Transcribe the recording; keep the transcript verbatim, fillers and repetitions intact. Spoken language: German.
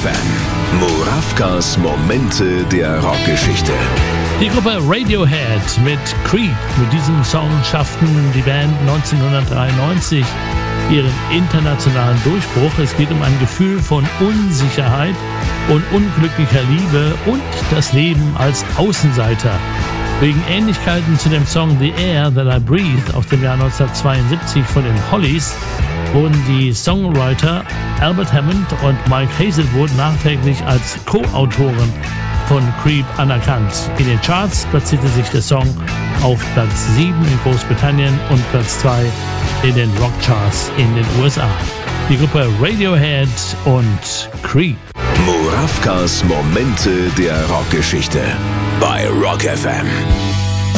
F M. Murawkas Momente der Rockgeschichte. Die Gruppe Radiohead mit Creep. Mit diesem Song schafften die Band neunzehnhundertdreiundneunzig ihren internationalen Durchbruch. Es geht um ein Gefühl von Unsicherheit und unglücklicher Liebe und das Leben als Außenseiter. Wegen Ähnlichkeiten zu dem Song The Air That I Breathe aus dem Jahr neunzehnhundertzweiundsiebzig von den Hollies wurden die Songwriter Albert Hammond und Mike Hazelwood nachträglich als Co-Autoren von Creep anerkannt. In den Charts platzierte sich der Song auf Platz sieben in Großbritannien und Platz zwei in den Rockcharts in den U S A. Die Gruppe Radiohead und Creep. Murawkas Momente der Rockgeschichte bei Rock F M.